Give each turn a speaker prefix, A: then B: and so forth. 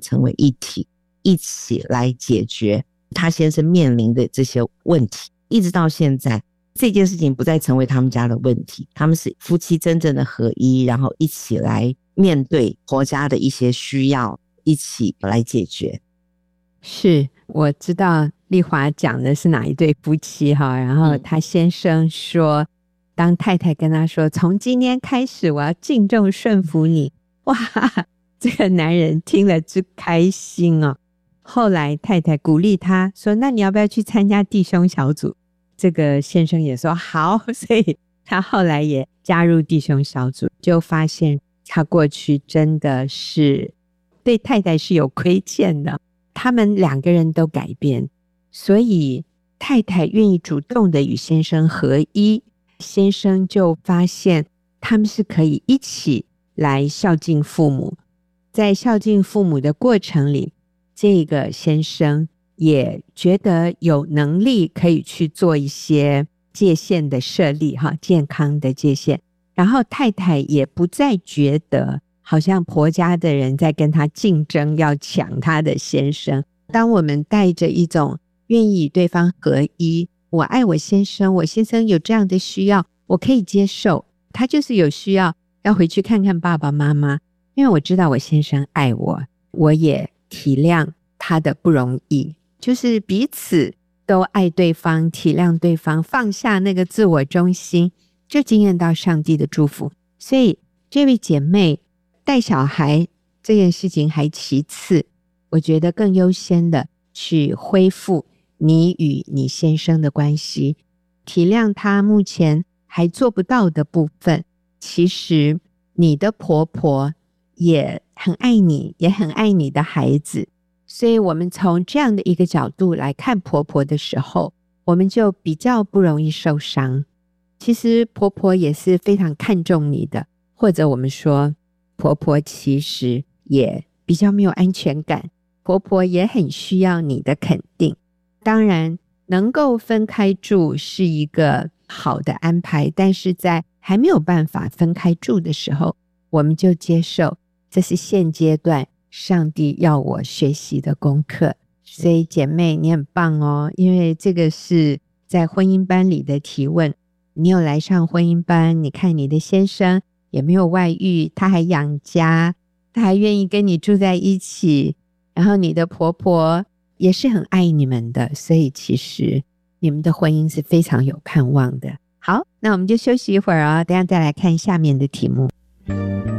A: 成为一体，一起来解决他先生面临的这些问题。一直到现在，这件事情不再成为他们家的问题，他们是夫妻真正的合一，然后一起来面对婆家的一些需要，一起来解决。
B: 是，我知道丽华讲的是哪一对夫妻哈，然后他先生说，当太太跟他说从今天开始我要敬重顺服你，哇，这个男人听了之开心哦。后来太太鼓励他说，那你要不要去参加弟兄小组？这个先生也说好，所以他后来也加入弟兄小组，就发现他过去真的是对太太是有亏欠的，他们两个人都改变，所以太太愿意主动的与先生合一，先生就发现他们是可以一起来孝敬父母。在孝敬父母的过程里，这个先生也觉得有能力可以去做一些界限的设立，健康的界限，然后太太也不再觉得好像婆家的人在跟他竞争，要抢他的先生。当我们带着一种愿意与对方合一，我爱我先生，我先生有这样的需要，我可以接受，他就是有需要要回去看看爸爸妈妈，因为我知道我先生爱我，我也体谅他的不容易，就是彼此都爱对方，体谅对方，放下那个自我中心，就经验到上帝的祝福。所以这位姐妹带小孩这件事情还其次，我觉得更优先的去恢复你与你先生的关系，体谅他目前还做不到的部分。其实你的婆婆也很爱你，也很爱你的孩子，所以我们从这样的一个角度来看婆婆的时候，我们就比较不容易受伤。其实婆婆也是非常看重你的，或者我们说婆婆其实也比较没有安全感，婆婆也很需要你的肯定。当然能够分开住是一个好的安排，但是在还没有办法分开住的时候，我们就接受这是现阶段上帝要我学习的功课。所以姐妹你很棒哦，因为这个是在婚姻班里的提问，你有来上婚姻班，你看你的先生也没有外遇，他还养家，他还愿意跟你住在一起，然后你的婆婆也是很爱你们的，所以其实你们的婚姻是非常有盼望的。好，那我们就休息一会儿哦，等一下再来看下面的题目。